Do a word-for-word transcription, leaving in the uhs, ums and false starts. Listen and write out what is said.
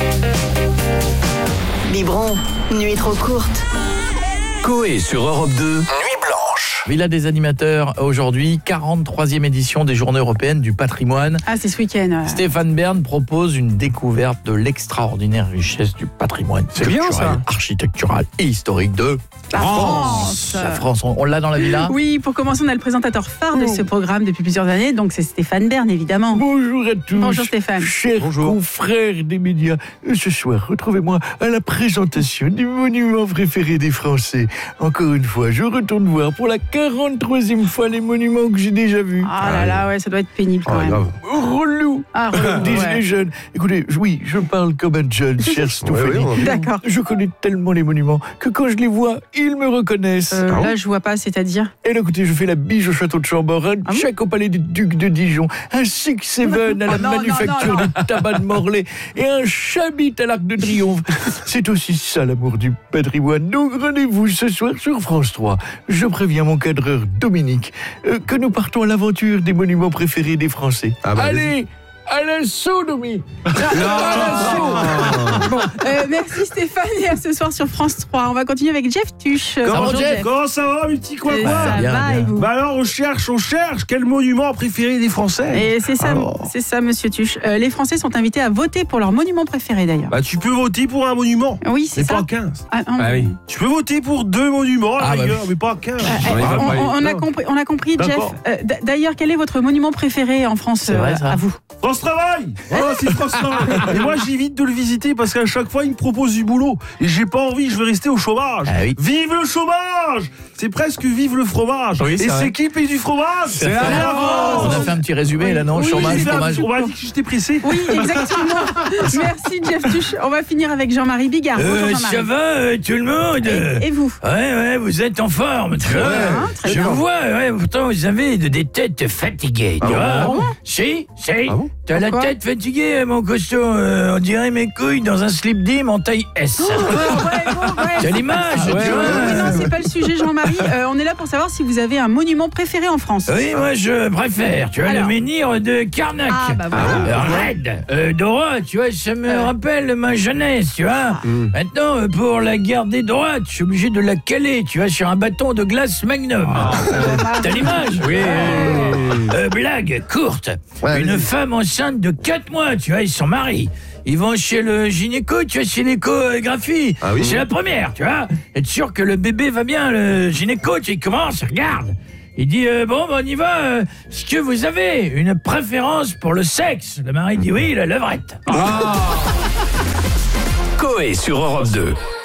Biberon, nuit trop courte. Coé sur Europe deux, Nuit Blanche. Villa des animateurs, aujourd'hui, quarante-troisième édition des Journées européennes du patrimoine. Ah, c'est ce week-end. Euh... Stéphane Bern propose une découverte de l'extraordinaire richesse du patrimoine C'est bien, ça. architectural et historique de La France. La France, on, on l'a dans la villa ? Oui, pour commencer, on a le présentateur phare de ce programme depuis plusieurs années, donc c'est Stéphane Bern, évidemment. Bonjour à tous. Bonjour Stéphane. Chers Bonjour. confrères des médias, ce soir, retrouvez-moi à la présentation du monument préféré des Français. Encore une fois, je retourne voir pour la quarante-troisième fois les monuments que j'ai déjà vus. Ah là là, ouais, ça doit être pénible quand Oh, même. grave. Relou, Ah, comme relou, disent ouais. les jeunes. Écoutez, oui, je parle comme un jeune, cher Stéphanie. Ouais, ouais, D'accord. Je connais tellement les monuments que quand je les vois, ils me reconnaissent. Euh, Ah bon là, je vois pas, c'est-à-dire. Et là, écoutez, je fais la bige au château de Chambord, un Ah bon check au palais des Ducs de Dijon, un Six Seven à la Oh non, non, manufacture non, non. du tabac de Morlaix et un Chabit à l'Arc de Triomphe. C'est aussi ça l'amour du patrimoine. Donc rendez-vous ce soir sur France trois. Je préviens mon cadreur Dominique euh, que nous partons à l'aventure des monuments préférés des Français. Ah bah, Allez, à l'assaut, Domi. À l'assaut. Bon, euh, merci Stéphane et à ce soir sur France trois. On va continuer avec Jeff Tuche. Comment, Bonjour, Jeff Comment ça va, mes petits quoi Euh, quoi Ça Bien, va bien. et vous? Bah alors, on cherche, on cherche. Quel monument préféré des Français? Et c'est ça, Alors. c'est ça, Monsieur Tuche. Euh, les Français sont invités à voter pour leur monument préféré, d'ailleurs. Bah, tu peux voter pour un monument, Oui, c'est mais ça. pas quinze. Ah, non, Ah oui. Tu peux voter pour deux monuments, à la Ah, bah rigueur, mais pas quinze. Euh, Ouais, on, ouais, on- on a ouais. compris, on a compris, Jeff. D'accord. Euh, d- D'ailleurs, quel est votre monument préféré en France, C'est vrai, euh, ça. à vous? France Travail. Oh, c'est France Travail. Et moi, j'évite de le visiter parce qu'à chaque fois, il me propose du boulot. Et j'ai pas envie, je veux rester au chômage. Ah oui. Vive le chômage! C'est presque vive le fromage. Oui, c'est Et vrai. c'est qui paye du fromage? C'est la la France. On a fait un petit résumé là, non ? Oui, Chômage, j'ai fait un fromage. On m'a dit que j'étais pressé. Oui, exactement. Merci, Jeff Tuche. On va finir avec Jean-Marie Bigard. Bonjour, Euh, Jean-Marie. ça va, euh, tout le monde? Et, et vous? Ouais, ouais, vous êtes en forme, tu vois. hein, très Je bien. vous vois, ouais, pourtant vous avez de- des têtes fatiguées, tu Ah vois. bon Si, si. Ah bon T'as la Pourquoi tête fatiguée, mon costaud. euh, on dirait mes couilles dans un slip dim en taille S. Ouais, ouais, bon, ouais. C'est l'image, tu ouais, vois. Oui, non, c'est pas le sujet, Jean-Marie. Euh, on est là pour savoir si vous avez un monument préféré en France. Oui, moi je préfère, tu vois, Alors. le menhir de Carnac. Ah, bah voilà. Euh, raide, euh, droit, tu vois, ça me Ah ouais. rappelle ma jeunesse, tu vois. Mm. Maintenant, euh, pour la garder droite, je suis obligé de la caler, tu vois, sur un bâton de glace Magnum. T'as l'image? Oui. Euh, blague courte. Ouais, Une vas-y. femme enceinte de quatre mois, tu vois, ils sont mariés. Ils vont chez le gynéco, tu vois, chez l'échographie. Ah oui. C'est la première, tu vois. Être sûr que le bébé va bien, le gynéco, tu vois, il commence, regarde. Il dit, euh, bon, ben, on y va. euh, Est-ce que vous avez une préférence pour le sexe? Le mari dit oui, la levrette. Coé sur Europe deux.